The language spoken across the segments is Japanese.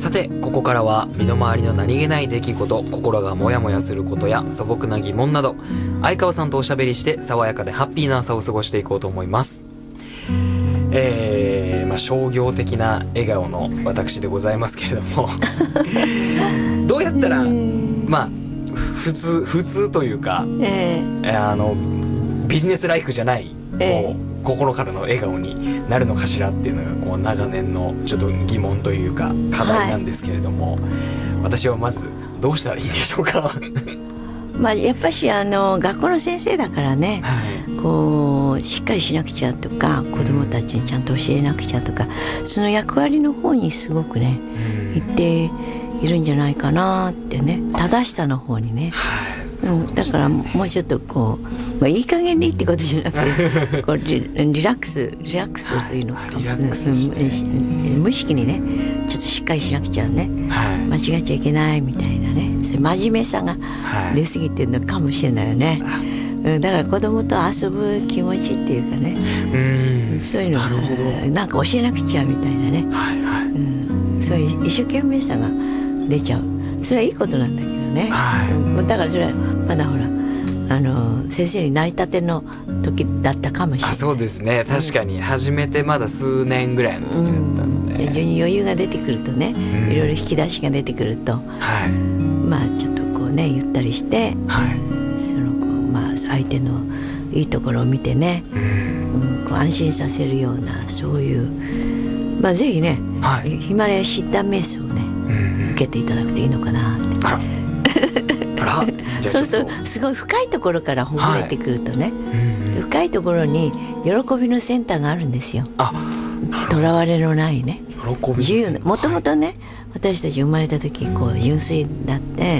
さてここからは身の回りの何気ない出来事、心がモヤモヤすることや素朴な疑問など、相川さんとおしゃべりして爽やかでハッピーな朝を過ごしていこうと思います。商業的な笑顔の私でございますけれどもどうやったら普通というか、ビジネスライクじゃない、もう心からの笑顔になるのかしらっていうのがこう長年のちょっと疑問というか課題なんですけれども、私はまずどうしたらいいでしょうかやっぱし学校の先生だからね、こうしっかりしなくちゃとか、子どもたちにちゃんと教えなくちゃとか、その役割の方にすごくね、行っているんじゃないかなってね、正しさの方にね、だからもうちょっとこう、いい加減でいいってことじゃなくてこうリラックスというのか、無意識にねちょっとしっかりしなくちゃね、間違っちゃいけないみたいなね、そういう真面目さが出過ぎてるのかもしれないよね。だから子供と遊ぶ気持ちっていうかね、そういうのがなんか教えなくちゃみたいなね、そういう一生懸命さが出ちゃう。それはいいことなんだけどね、だからそれはまだほら先生になりたての時だったかもしれない。 そうですね、確かに始めてまだ数年ぐらいの時だったので、 非常に余裕が出てくるとね、いろいろ引き出しが出てくると、ちょっとこうねゆったりして、その相手のいいところを見てね、こう安心させるような、そういうぜひね、ヒマラヤ疾患瞑想をね、受けていただくといいのかなって。そうするとすごい深いところからほぐれてくるとね、深いところに喜びのセンターがあるんですよ。とらわれのないね、自由な、もともとね、私たち生まれた時こう純粋だって、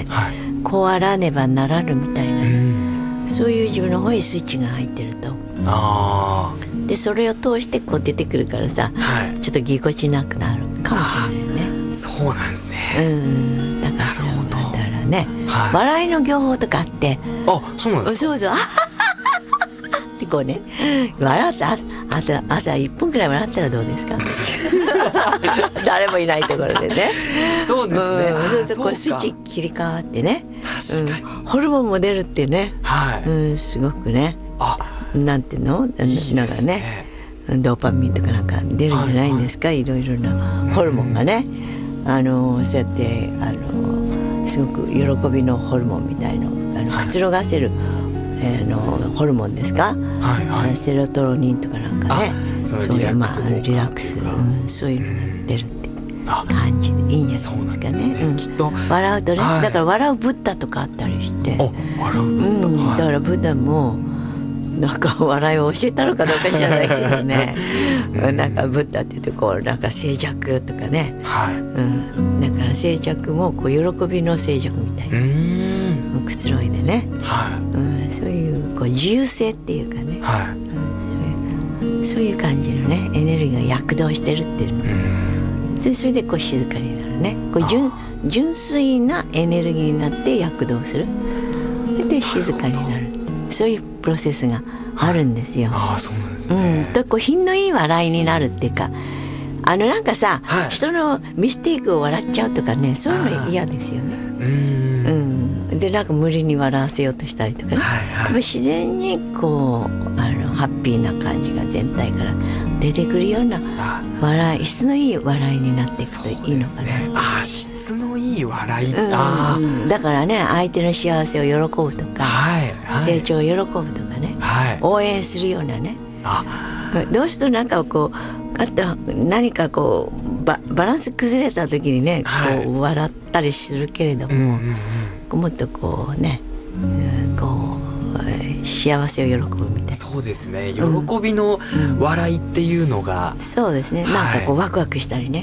こうあらねばならぬみたいな、そういう自分の方にスイッチが入ってると、でそれを通してこう出てくるからさ、ちょっとぎこちなくなるかもしれないよね。 そうなんですね。 だからそれはだからね、笑いの業法とかあって、 そうなんですか。 そうってこうね、笑った朝1分くらい笑ったらどうですか誰もいないところでね。 そうですね。 そうするとこうスイッチ切り替わってね、ホルモンも出るってね、すごくね、なんていうの、なんかね、ドーパミンとかなんか出るんじゃないんですか、いろいろなホルモンがね、そうやってすごく喜びのホルモンみたいの、くつろがせる、ホルモンですか、セロトニンとかなんかね、そういうリラックス、そういうのが出るって感じでいいんじゃないですかね。 きっと笑うとね、だから笑うブッダとかあったりして、 笑うブッダ、 だからブッダもなんか笑いを教えたのかどうか知らないけどねなんかブッダって言うとこうなんか静寂とかね、だから静寂もこう喜びの静寂みたいな、くつろいでね、そういうこう自由性っていうかね、そういう感じのねエネルギーが躍動してるっていうの、それでこう静かになるね、こう純粋なエネルギーになって躍動する、で静かになる、そういうプロセスがあるんですよ。 そうなんですね。 とこう品のいい笑いになるっていうか、なんかさ、人のミステイクを笑っちゃうとかね、そういうの嫌ですよね。でなんか無理に笑わせようとしたりとかね、自然にこうハッピーな感じが全体から出てくるような笑い、質のいい笑いになっていくといいのかな。 質のいい笑い、 だからね、相手の幸せを喜ぶとか、成長を喜ぶとかね、応援するようなね、どうするとなんかこうあと何かこうバランス崩れた時にね、こう笑ったりするけれども、もっとこうね、こう幸せを喜ぶみたいな。 そうですね、喜びの笑いっていうのが、 そうですね、なんかこうワクワクしたりね、